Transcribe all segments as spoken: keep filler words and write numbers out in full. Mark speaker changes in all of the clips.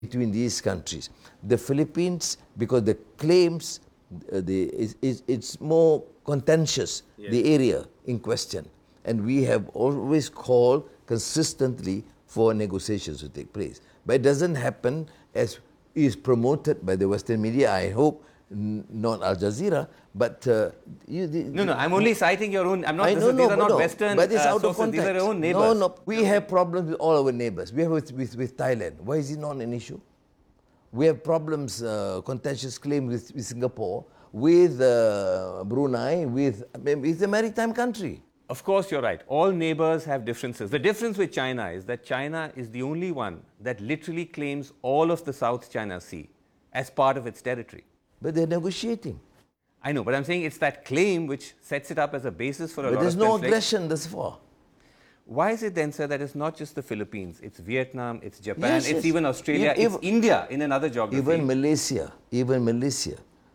Speaker 1: between these countries. The Philippines, because the claims, uh, the, is, is, it's more contentious, yes. the area in question. And we have always called consistently for negotiations to take place. But it doesn't happen as is promoted by the Western media, I hope, n not Al Jazeera, but... Uh, you, the,
Speaker 2: no, no, I'm only citing your own... I'm not,
Speaker 1: I
Speaker 2: this
Speaker 1: know,
Speaker 2: is,
Speaker 1: no,
Speaker 2: these are not
Speaker 1: no,
Speaker 2: Western
Speaker 1: but it's
Speaker 2: uh,
Speaker 1: out
Speaker 2: sources,
Speaker 1: of context.
Speaker 2: These are your own neighbors.
Speaker 1: No, no, we have problems with all our neighbors. We have with, with, with Thailand. Why is it not an issue? We have problems, uh, contentious claim with, with Singapore, with uh, Brunei, with, with a maritime country.
Speaker 2: Of course, you're right. All neighbors have differences. The difference with China is that China is the only one that literally claims all of the South China Sea as part of its territory.
Speaker 1: But they're negotiating.
Speaker 2: I know, but I'm saying it's that claim which sets it up as a basis for a
Speaker 1: but
Speaker 2: lot
Speaker 1: there's
Speaker 2: of
Speaker 1: no
Speaker 2: conflict.
Speaker 1: aggression thus far.
Speaker 2: Why is it then, sir, that it's not just the Philippines, it's Vietnam, it's Japan,
Speaker 1: yes,
Speaker 2: it's
Speaker 1: yes.
Speaker 2: even Australia,
Speaker 1: if,
Speaker 2: it's India in another geography.
Speaker 1: Even Malaysia, even Malaysia,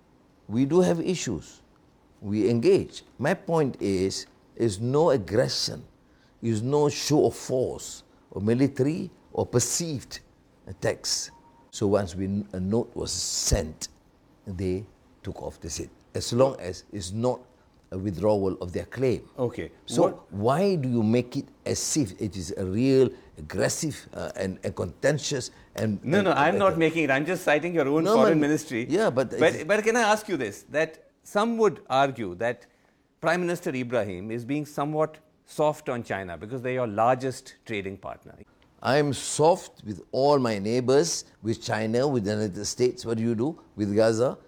Speaker 1: we do have issues. We engage. My point is, is no aggression, is no show of force or military or perceived attacks. So once we, a note was sent, they took off the seat, as long as it's not a withdrawal of their claim.
Speaker 2: Okay.
Speaker 1: So
Speaker 2: what?
Speaker 1: why do you make it as if it is a real aggressive uh, and, and contentious and...
Speaker 2: No,
Speaker 1: and,
Speaker 2: no, I'm
Speaker 1: and,
Speaker 2: not
Speaker 1: uh,
Speaker 2: making it. I'm just citing your own
Speaker 1: no,
Speaker 2: foreign
Speaker 1: man,
Speaker 2: ministry.
Speaker 1: Yeah, but...
Speaker 2: But, but can I ask you this, that some would argue that Prime Minister Ibrahim is being somewhat soft on China because they're your largest trading partner.
Speaker 1: I'm soft with all my neighbors, with China, with the United States. What do you do with Gaza?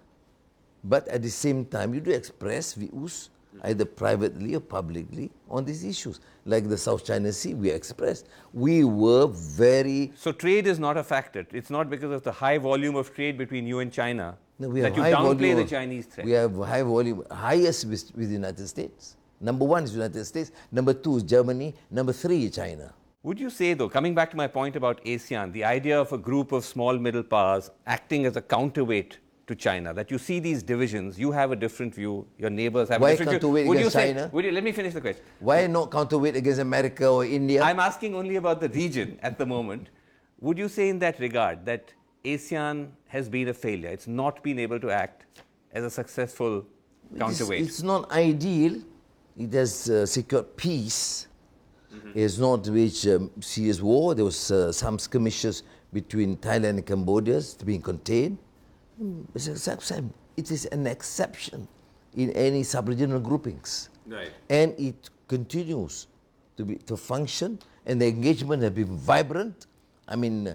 Speaker 1: But at the same time, you do express views, either privately or publicly, on these issues. Like the South China Sea, we expressed. We were very...
Speaker 2: So trade is not a factor. It's not because of the high volume of trade between you and China
Speaker 1: no, we
Speaker 2: that
Speaker 1: have
Speaker 2: you
Speaker 1: high
Speaker 2: downplay the
Speaker 1: of,
Speaker 2: Chinese threat.
Speaker 1: We have high volume, highest with, with the United States. Number one is United States. Number two is Germany. Number three is China.
Speaker 2: Would you say, though, coming back to my point about ASEAN, the idea of a group of small middle powers acting as a counterweight to China, that you see these divisions, you have a different view, your neighbors have
Speaker 1: Why
Speaker 2: a different
Speaker 1: counterweight
Speaker 2: view. Would
Speaker 1: against
Speaker 2: you say,
Speaker 1: China?
Speaker 2: Would you, let me finish the question.
Speaker 1: Why not counterweight against America or India?
Speaker 2: I'm asking only about the region at the moment. Would you say in that regard that ASEAN has been a failure? It's not been able to act as a successful counterweight.
Speaker 1: It's, it's not ideal. It has uh, secured peace. Mm-hmm. It's not reached um, serious war. There was uh, some skirmishes between Thailand and Cambodia being contained. It's an exception. It is an exception in any sub-regional groupings. Right. And it continues to be to function, and the engagement has been vibrant. I mean,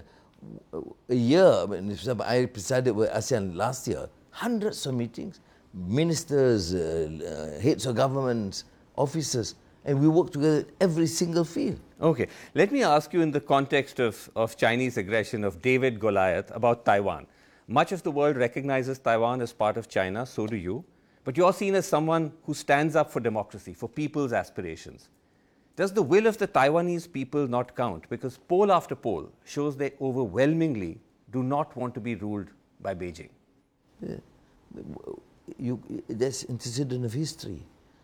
Speaker 1: a year, I, mean, I presided with ASEAN last year, hundreds of meetings, ministers, uh, uh, heads of governments, officers, and we work together in every single field.
Speaker 2: Okay. Let me ask you in the context of, of Chinese aggression, of David Goliath, about Taiwan. Much of the world recognizes Taiwan as part of China, so do you. But you're seen as someone who stands up for democracy, for people's aspirations. Does the will of the Taiwanese people not count? Because poll after poll shows they overwhelmingly do not want to be ruled by Beijing.
Speaker 1: Yeah. You, that's antecedent of history.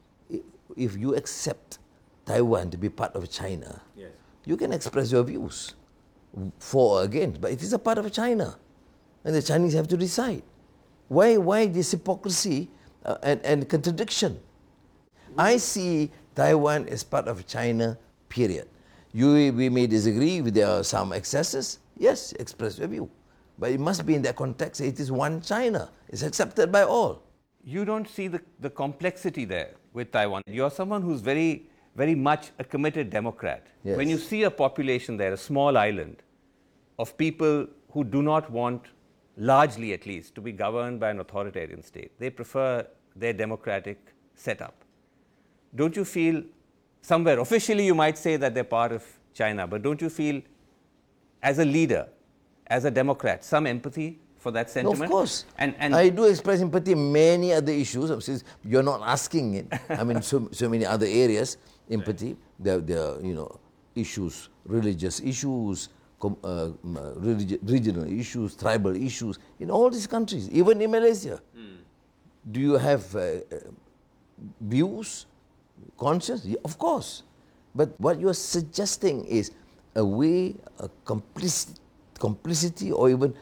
Speaker 1: If you accept Taiwan to be part of China, yes. you can express your views for or against, but it is a part of China. And the Chinese have to decide. Why, why this hypocrisy uh, and, and contradiction? I see Taiwan as part of China, period. You, we may disagree with there are some excesses. Yes, express your view. But it must be in that context. It is one China. It's accepted by all.
Speaker 2: You don't see the, the complexity there with Taiwan. You're someone who's very, very much a committed Democrat.
Speaker 1: Yes.
Speaker 2: When you see a population there, a small island, of people who do not want, largely at least, to be governed by an authoritarian state. They prefer their democratic setup. Don't you feel somewhere, officially you might say that they're part of China, but don't you feel, as a leader, as a Democrat, some empathy for that sentiment?
Speaker 1: No, of course.
Speaker 2: And, and
Speaker 1: I do express empathy in many other issues. Since you're not asking it, I mean, so, so many other areas, empathy. There, there are, you know, issues, religious issues, com, uh, religi regional issues, tribal issues, in all these countries, even in Malaysia. Mm. Do you have uh, views, conscience? Yeah, of course. But what you're suggesting is a way, a complicit, complicity or even